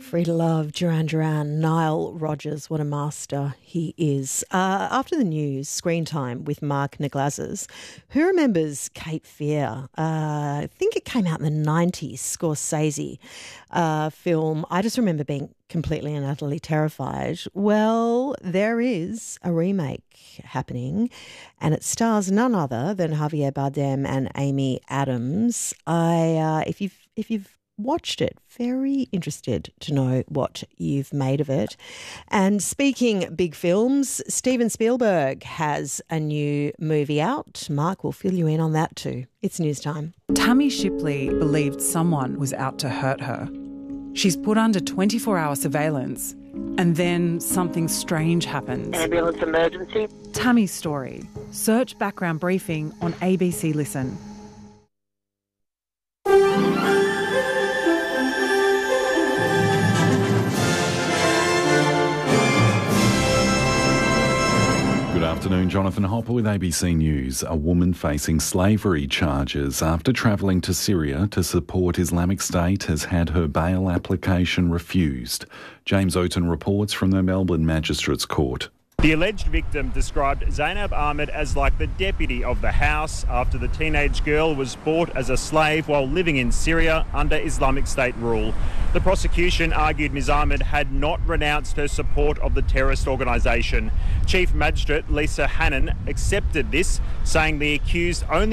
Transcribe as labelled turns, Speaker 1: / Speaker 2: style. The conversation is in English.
Speaker 1: Free to Love, Duran Duran, Nile Rodgers, what a master he is. After the news, Screen Time with Mark Naglazes. Who remembers Cape Fear? I think it came out in the 90s, Scorsese film. I just remember being completely and utterly terrified. Well, there is a remake happening and it stars none other than Javier Bardem and Amy Adams. If you've watched it, very interested to know what you've made of it. And speaking big films, Steven Spielberg has a new movie out. Mark will fill you in on that too. It's news time.
Speaker 2: Tammy Shipley believed someone was out to hurt her. She's put under 24-hour surveillance and then something strange happens.
Speaker 3: Ambulance emergency.
Speaker 2: Tammy's story. Search background briefing on ABC Listen.
Speaker 4: Good afternoon, Jonathan Hopper with ABC News. A woman facing slavery charges after travelling to Syria to support Islamic State has had her bail application refused. James Oaten reports from the Melbourne Magistrates Court.
Speaker 5: The alleged victim described Zainab Ahmed as like the deputy of the house after the teenage girl was bought as a slave while living in Syria under Islamic State rule. The prosecution argued Ms Ahmed had not renounced her support of the terrorist organisation. Chief Magistrate Lisa Hannon accepted this, saying the accused only